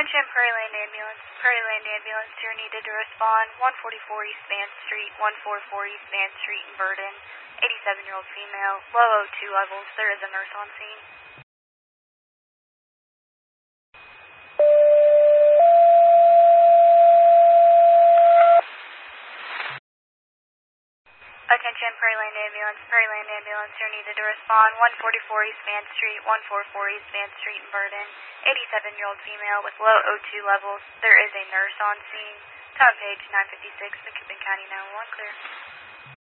Attention Prairie Land Ambulance, you're needed to respond. 144 East Van Street, 144 East Van Street in Burden. 87-year-old female, low O2 levels. There is a nurse on scene. Attention Prairie Land Ambulance, you're needed to respond. 144 East Van Street, 144 East Van Street in Burden. 87-year-old female with low O2 levels. There is a nurse on scene. Top page 956, McKibbin County 911, clear.